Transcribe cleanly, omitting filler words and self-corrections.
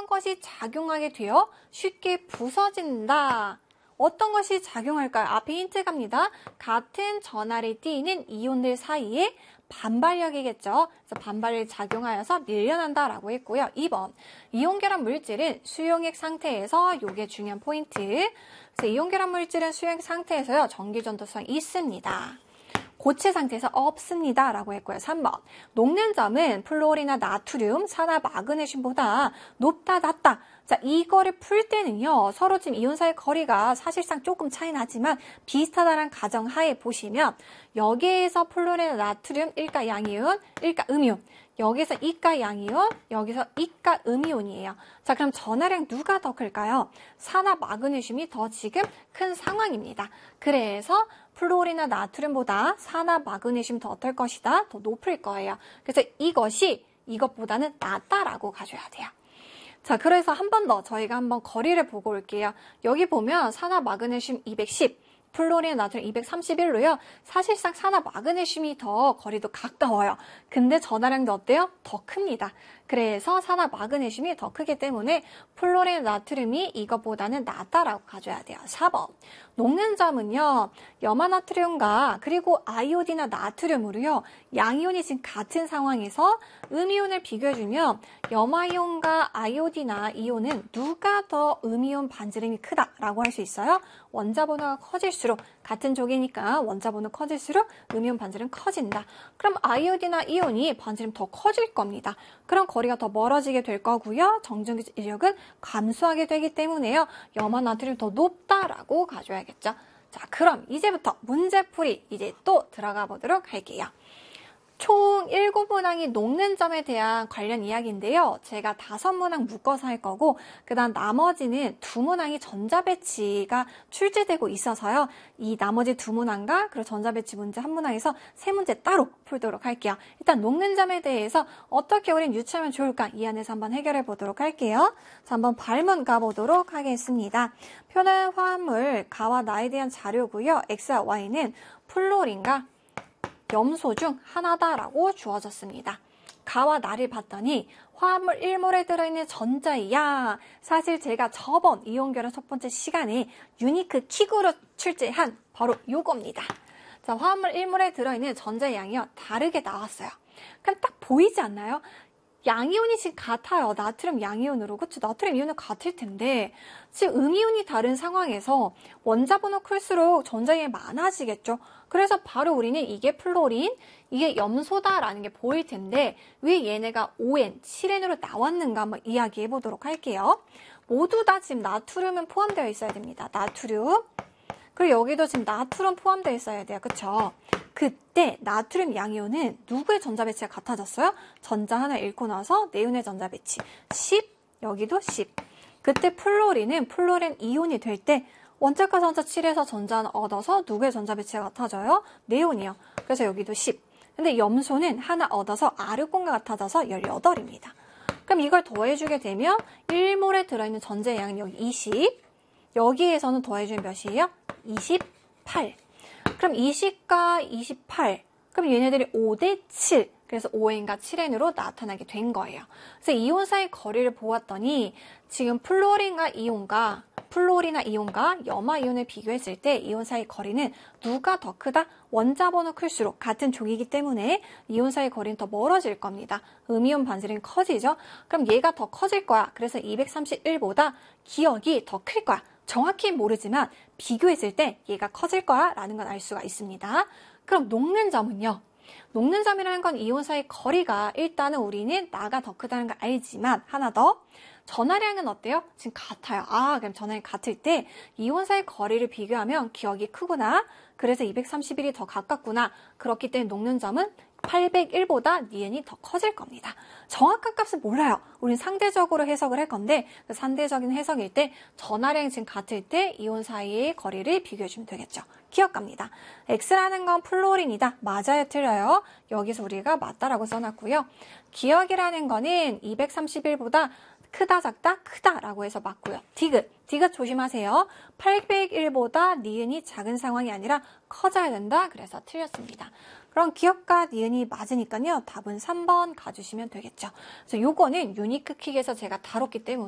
것이 작용하게 되어 쉽게 부서진다. 어떤 것이 작용할까요? 앞에 힌트 갑니다. 같은 전하를 띠는 이온들 사이에 반발력이겠죠. 그래서 반발력이 작용하여서 밀려난다라고 했고요. 2번, 이온결합 물질은 수용액 상태에서 이게 중요한 포인트. 그래서 이온결합 물질은 수용액 상태에서요. 전기전도성이 있습니다. 고체 상태에서 없습니다. 라고 했고요. 3번, 녹는 점은 플루오린이나 나트륨, 산화 마그네슘보다 높다, 낮다. 자, 이거를 풀 때는요, 서로 지금 이온 사이 거리가 사실상 조금 차이 나지만 비슷하다는 가정하에 보시면 여기에서 플루오린이나 나트륨, 1가 양이온, 1가 음이온. 여기서 2가 양이온, 여기서 2가 음이온이에요. 자, 그럼 전하량 누가 더 클까요? 산화 마그네슘이 더 지금 큰 상황입니다. 그래서 플루오린이나 나트륨보다 산화 마그네슘 더 어떨 것이다? 더 높을 거예요. 그래서 이것이 이것보다는 낫다라고 가져야 돼요. 자, 그래서 한 번 더 저희가 한번 거리를 보고 올게요. 여기 보면 산화 마그네슘 210, 플루오린 나트륨 231로요. 사실상 산화 마그네슘이 더 거리도 가까워요. 근데 전하량도 어때요? 더 큽니다. 그래서 산화 마그네슘이 더 크기 때문에 플루오린 나트륨이 이것보다는 낫다라고 가져야 돼요. 4번. 녹는 점은요. 염화나트륨과 그리고 아이오딘이나 나트륨으로요. 양이온이 지금 같은 상황에서 음이온을 비교해주면 염화이온과 아이오딘이나 이온은 누가 더 음이온 반지름이 크다라고 할 수 있어요? 원자번호가 커질수록 같은 쪽이니까 원자번호 커질수록 음이온 반지름 커진다. 그럼 아이오딘이나 이온이 반지름 더 커질 겁니다. 그럼 거리가 더 멀어지게 될 거고요. 정전기력은 감소하게 되기 때문에요. 염화나트륨이 더 높다라고 가져야겠죠. 자, 그럼 이제부터 문제풀이 이제 또 들어가 보도록 할게요. 총 7문항이 녹는 점에 대한 관련 이야기인데요. 제가 5문항 묶어서 할 거고 그 다음 나머지는 2문항이 전자배치가 출제되고 있어서요. 이 나머지 2문항과 그리고 전자배치 문제 1문항에서 3문제 따로 풀도록 할게요. 일단 녹는 점에 대해서 어떻게 우린 유추하면 좋을까? 이 안에서 한번 해결해 보도록 할게요. 자, 한번 발문 가보도록 하겠습니다. 표는 화합물 가와 나에 대한 자료고요. X와 Y는 플루오린과 염소 중 하나다라고 주어졌습니다. 가와 나를 봤더니 화합물 1몰에 들어있는 전자이야. 사실 제가 저번 이온결합 첫 번째 시간에 유니크 킥으로 출제한 바로 요겁니다. 자, 화합물 1몰에 들어있는 전자의 양이요. 다르게 나왔어요. 그럼 딱 보이지 않나요? 양이온이 지금 같아요. 나트륨 양이온으로. 그렇죠? 나트륨 이온은 같을 텐데 지금 음이온이 다른 상황에서 원자번호 클수록 전자량이 많아지겠죠. 그래서 바로 우리는 이게 플로린, 이게 염소다라는 게 보일 텐데 왜 얘네가 5N, 7N으로 나왔는가 한번 이야기해 보도록 할게요. 모두 다 지금 나트륨은 포함되어 있어야 됩니다. 나트륨. 그리고 여기도 지금 나트륨 포함되어 있어야 돼요. 그쵸? 그때 나트륨 양이온은 누구의 전자 배치가 같아졌어요? 전자 하나 잃고 나서 네온의 전자 배치 10, 여기도 10. 그때 플로린은 플로린 이온이 될 때 원자과 전자 7에서 전자 하나 얻어서 누구의 전자 배치가 같아져요? 네온이요. 그래서 여기도 10. 근데 염소는 하나 얻어서 아르곤과 같아져서 18입니다. 그럼 이걸 더해주게 되면 1몰에 들어있는 전자의 양은 여기 20. 여기에서는 더해주면 몇이에요? 28. 그럼 20과 28. 그럼 얘네들이 5대 7. 그래서 5N과 7N으로 나타나게 된 거예요. 그래서 이온 사이 거리를 보았더니 지금 플루오린이나 이온과 염화 이온을 비교했을 때 이온 사이 거리는 누가 더 크다? 원자번호 클수록 같은 종이기 때문에 이온 사이 거리는 더 멀어질 겁니다. 음이온 반지름이 커지죠? 그럼 얘가 더 커질 거야. 그래서 231보다 기억이 더 클 거야. 정확히 모르지만 비교했을 때 얘가 커질 거야 라는 건 알 수가 있습니다. 그럼 녹는 점은요. 녹는 점이라는 건 이온 사이 거리가 일단은 우리는 나가 더 크다는 걸 알지만 하나 더 전하량은 어때요? 지금 같아요. 그럼 전하량이 같을 때 이온 사이 거리를 비교하면 기억이 크구나. 그래서 231이 더 가깝구나. 그렇기 때문에 녹는 점은 801보다 니은이 더 커질 겁니다. 정확한 값은 몰라요. 우린 상대적으로 해석을 할 건데 그 상대적인 해석일 때 전하량이 지금 같을 때 이온 사이의 거리를 비교해주면 되겠죠. 기억 갑니다. X라는 건 플로린이다. 맞아요, 틀려요? 여기서 우리가 맞다라고 써놨고요. 기억이라는 거는 231보다 크다, 작다, 크다라고 해서 맞고요. 디귿 조심하세요. 801보다 니은이 작은 상황이 아니라 커져야 된다. 그래서 틀렸습니다. 그럼 기억과 니은이 맞으니까요. 답은 3번 가주시면 되겠죠. 그래서 요거는 유니크 킥에서 제가 다뤘기 때문에